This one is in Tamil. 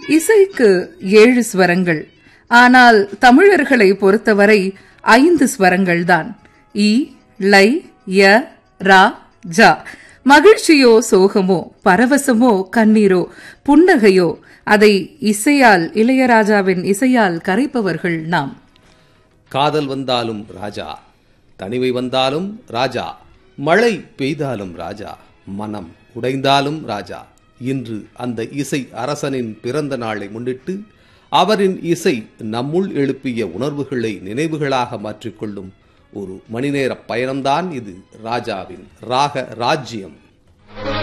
இசைக்கு 7 ஸ்வரங்கள். ஆனால் தமிழர்களை பொறுத்தவரை 5 ஸ்வரங்கள் தான். இ, லை, ய, ரா, ஜா. மகிழ்ச்சியோ சோகமோ, பரவசமோ கண்ணீரோ, புன்னகையோ, அதை இசையால், இளையராஜாவின் இசையால் கரைப்பவர்கள் நாம். காதல் வந்தாலும் ராஜா, தனிமை வந்தாலும் ராஜா, மழை பெய்தாலும் ராஜா, மனம் உடைந்தாலும் ராஜா. இன்று அந்த இசை அரசனின் பிறந்த நாளை முன்னிட்டு அவரின் இசை நம்முள் எழுப்பிய உணர்வுகளை நினைவுகளாக மாற்றிக்கொள்ளும் ஒரு மணிநேர பயணம்தான் இது ராஜாவின் ராக ராஜ்யம்.